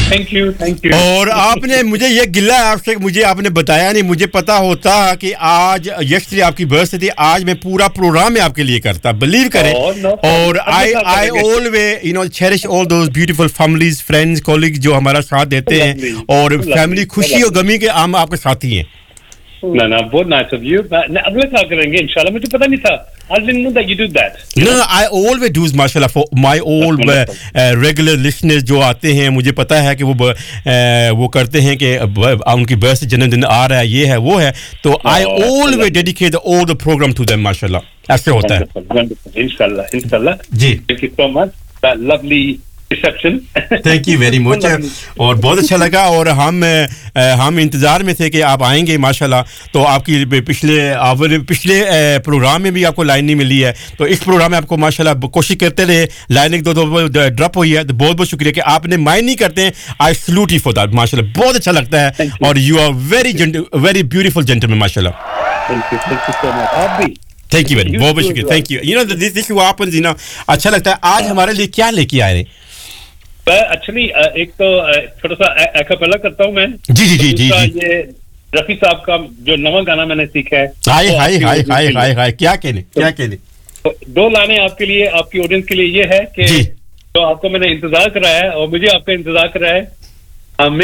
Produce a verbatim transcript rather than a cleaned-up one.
Thank you thank you और आपने मुझे ये गिला है आपसे, मुझे आपने बताया नहीं, मुझे पता होता कि आज यस्टरडे आपकी बर्थडे थी, आज मैं पूरा प्रोग्राम में आपके लिए करता, बिलीव करें। और आई I always you know cherish all those beautiful families, friends, colleagues जो हमारा साथ देते हैं, और फैमिली खुशी और गमी के हम आपके साथी हैं। ना ना बहुत नाइस ऑफ यू, अगले साल करेंगे इंशाल्लाह, मुझे पता नहीं था, I didn't know that you do that. No, no, I always do, mashallah, for my all uh, uh, regular listeners जो आते हैं, मुझे पता है कि वो uh, वो करते हैं कि uh, उनकी बर्थ से जन्मदिन आ रहा है, ये है वो है, तो oh, I always dedicate all the program to them, mashallah. ऐसे होता है। इंशाल्लाह इंशाल्लाह जी। Thank you so much, that lovely reception. Thank you very much, और बहुत अच्छा लगा, और हम हम इंतज़ार में थे कि आप आएंगे माशाल्लाह। तो आपकी पिछले आवर पिछले प्रोग्राम में भी आपको लाइन नहीं मिली है, तो इस प्रोग्राम में आपको माशाल्लाह कोशिश करते रहे, लाइन एक दो दो ड्रॉप हुई है, तो बहुत बहुत शुक्रिया कि आपने माइंड नहीं करते हैं। I salute you for that माशाल्लाह, बहुत अच्छा लगता है, और you are very very beautiful gentleman माशाल्लाह। Thank you thank you so much. आप भी थैंक यू वेरी बहुत बहुत शुक्रिया, thank you. You know this this happens, you know अच्छा लगता है। आज हमारे लिए क्या लेके आए हैं? एक्चुअली एक तो छोटा सा एक्apella करता हूँ मैं। जी जी जी जी ये रफी साहब का जो नवा गाना मैंने सीखा है। हाय हाय हाय हाय हाय हाय क्या कहने क्या कहने। दो लाने आपके लिए, आपकी ऑडियंस के लिए ये है कि तो आपको मैंने इंतजार कराया है और मुझे आपका इंतजार कराया है।